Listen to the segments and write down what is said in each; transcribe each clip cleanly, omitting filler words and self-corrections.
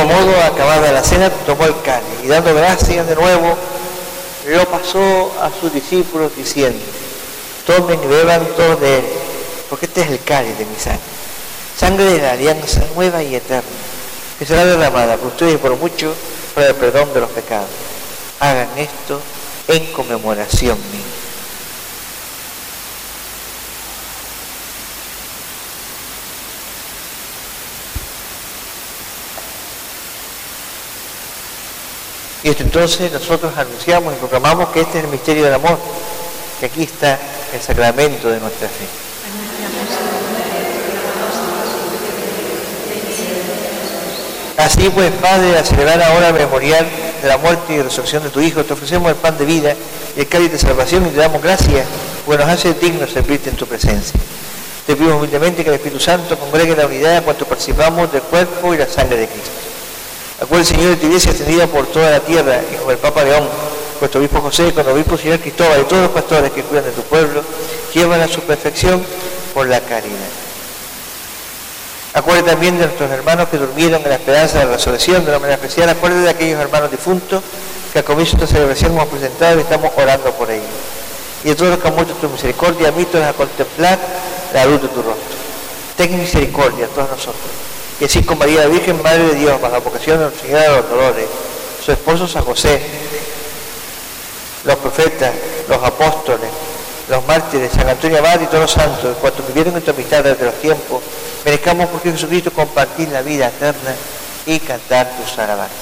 mismo modo, acabada la cena, tomó el cáliz y dando gracias de nuevo, lo pasó a sus discípulos diciendo: tomen y beban todos de él, porque este es el cáliz de mi sangre, sangre de la alianza nueva y eterna, que será derramada por ustedes y por muchos para el perdón de los pecados. Hagan esto en conmemoración mía. Y esto entonces nosotros anunciamos y proclamamos que este es el misterio del amor, que aquí está el sacramento de nuestra fe. Así pues, Padre, a celebrar ahora el memorial de la muerte y resurrección de tu Hijo, te ofrecemos el pan de vida y el cáliz de salvación y te damos gracias, porque nos hace dignos servirte en tu presencia. Te pido humildemente que el Espíritu Santo congregue la unidad en cuanto participamos del cuerpo y la sangre de Cristo. Acuérdate, Señor, de tu iglesia extendida por toda la tierra, y con el Papa León, con tu obispo José, con el obispo Señor Cristóbal y todos los pastores que cuidan de tu pueblo, llévala a su perfección por la caridad. Acuérdate también de nuestros hermanos que durmieron en la esperanza de la resurrección, de una manera especial. Acuérdate de aquellos hermanos difuntos que al comienzo de esta celebración hemos presentado y estamos orando por ellos. Y de todos los que han muerto tu misericordia, admítelos a contemplar la luz de tu rostro. Ten misericordia a todos nosotros. Y así con María la Virgen, Madre de Dios, bajo la vocación de Nuestra Señora de los Dolores, su esposo San José, los profetas, los apóstoles, los mártires, San Antonio Abad y todos los santos, cuantos vivieron en tu amistad desde los tiempos, merezcamos por Jesucristo compartir la vida eterna y cantar tus alabanzas.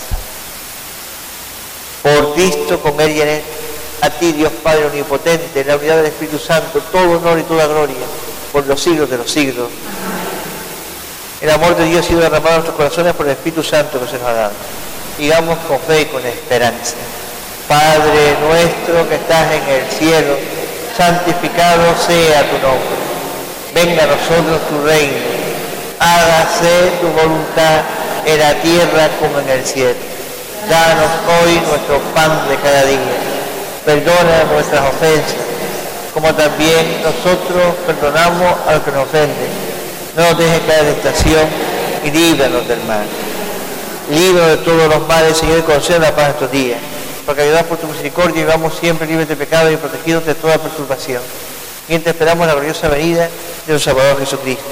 Por Cristo, con él y en él, a ti, Dios Padre omnipotente, en la unidad del Espíritu Santo, todo honor y toda gloria, por los siglos de los siglos. El amor de Dios ha sido derramado en nuestros corazones por el Espíritu Santo que se nos ha dado. Digamos con fe y con esperanza: Padre nuestro que estás en el cielo, santificado sea tu nombre. Venga a nosotros tu reino. Hágase tu voluntad en la tierra como en el cielo. Danos hoy nuestro pan de cada día. Perdona nuestras ofensas, como también nosotros perdonamos a los que nos ofenden. No nos dejes caer en tentación y líbranos del mal. Líbranos de todos los males, Señor, y concede la paz en estos días. Porque ayudados por tu misericordia y vamos siempre libres de pecado y protegidos de toda perturbación. Mientras esperamos la gloriosa venida de nuestro Salvador Jesucristo.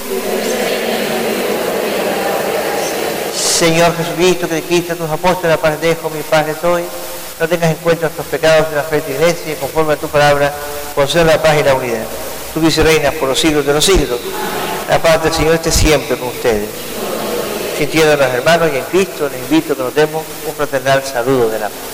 Señor Jesucristo, que dijiste a tus apóstoles: la paz dejo, mi paz les doy. No tengas en cuenta nuestros pecados en la fe de tu iglesia, y conforme a tu palabra, concede la paz y la unidad. Tú vives y reinas por los siglos de los siglos. La paz del Señor esté siempre con ustedes. Sintiendo a los hermanos y en Cristo, les invito a que nos demos un fraternal saludo de la paz.